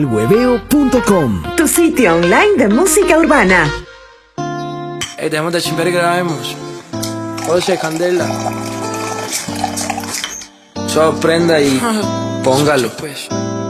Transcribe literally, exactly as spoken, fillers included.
Hueveo punto com, tu sitio online de música urbana. Ey, dejemos de chimper y grabemos. José Candela. Sorprenda y póngalo, pues.